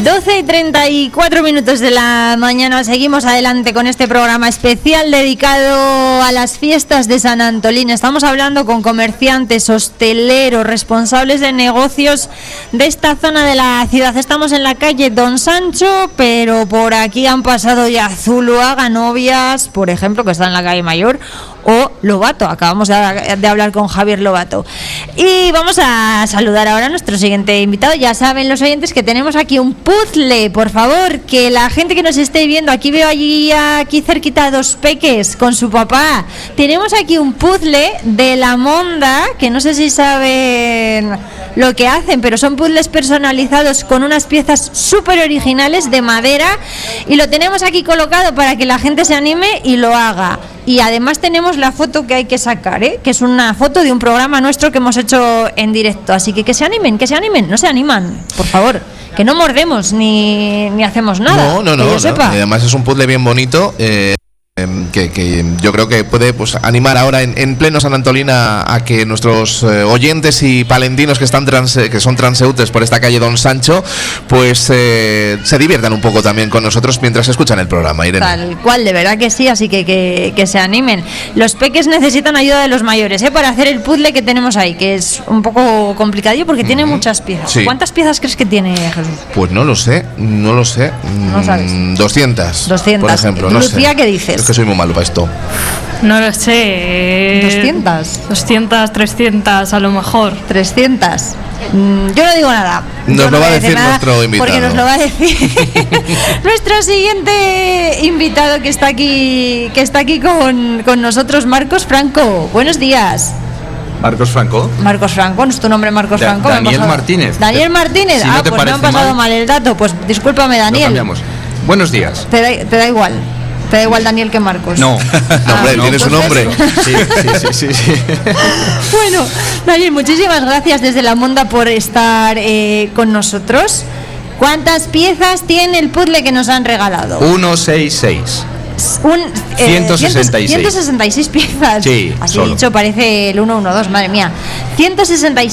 12:34 de la mañana. Seguimos adelante con este programa especial dedicado a las fiestas de San Antolín. Estamos hablando con comerciantes, hosteleros, responsables de negocios de esta zona de la ciudad. Estamos en la calle Don Sancho, pero por aquí han pasado ya Zuluaga, Novias, por ejemplo, que está en la calle Mayor, o Lobato. Acabamos de hablar con Javier Lobato. Y vamos a saludar ahora a nuestro siguiente invitado. Ya saben los oyentes que tenemos aquí un puzzle. Por favor, que la gente que nos esté viendo, aquí veo aquí cerquita a dos peques con su papá. Tenemos aquí un puzzle de La Monda, que no sé si saben lo que hacen, pero son puzzles personalizados con unas piezas súper originales de madera, y lo tenemos aquí colocado para que la gente se anime y lo haga. Y además tenemos la foto que hay que sacar, que es una foto de un programa nuestro que hemos hecho en directo. Así que se animen, no se animan, por favor, que no mordemos ni hacemos nada. No. Además es un puzzle bien bonito, que yo creo que puede animar ahora en pleno San Antolín a que nuestros oyentes y palentinos que son transeúntes por esta calle Don Sancho, pues se diviertan un poco también con nosotros mientras escuchan el programa, Irene. Tal cual, de verdad que sí, así que se animen. Los peques necesitan ayuda de los mayores para hacer el puzzle que tenemos ahí, que es un poco complicadillo porque tiene muchas piezas. Sí. ¿Cuántas piezas crees que tiene, Jesús? Pues no lo sé. ¿No sabes? 200, por ejemplo. Lucía, sé. ¿qué dices? Es que soy muy malo para esto. No lo sé. 200, 300 a lo mejor. 300. Yo no digo nada. Nos lo va a decir nuestro invitado. Porque nos lo va a decir nuestro siguiente invitado que está aquí con nosotros, Marcos Franco. Buenos días. Marcos Franco, ¿no es tu nombre Marcos Franco? Daniel Martínez. Daniel Martínez. Si no te pues me han pasado mal el dato. Pues discúlpame, Daniel. Lo cambiamos. Buenos días. Te da igual. Te da igual Daniel que Marcos. No. Hombre, tiene su nombre. Sí. Bueno, Daniel, muchísimas gracias desde La Monda por estar con nosotros. ¿Cuántas piezas tiene el puzzle que nos han regalado? 166. 166 piezas. Sí, así solo. dicho parece el 112, madre mía. 166